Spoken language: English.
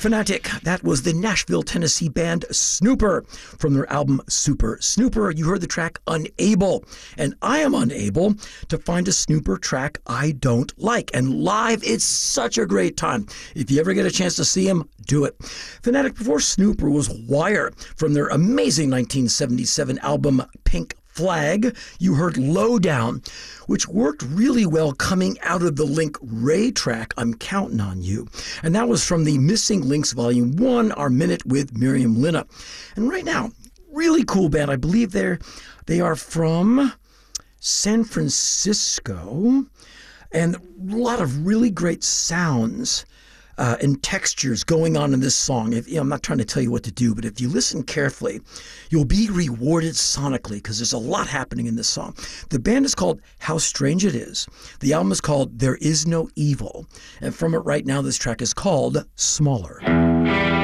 Fanatic, that was the Nashville, Tennessee band Snooper from their album Super Snooper. You heard the track Unable, and I am unable to find a Snooper track I don't like. And live, it's such a great time. If you ever get a chance to see him, do it. Fanatic before Snooper was Wire from their amazing 1977 album Pink Flag. You heard Lowdown, which worked really well coming out of the Link Wray track, I'm Counting on You. And that was from the Missing Links Volume 1, Our Minute with Miriam Linna. And right now, really cool band. I believe they are from San Francisco. And a lot of really great sounds and textures going on in this song. I'm not trying to tell you what to do, but if you listen carefully, you'll be rewarded sonically because there's a lot happening in this song. The band is called How Strange It Is. The album is called There Is No Evil. And from it right now, this track is called Smaller.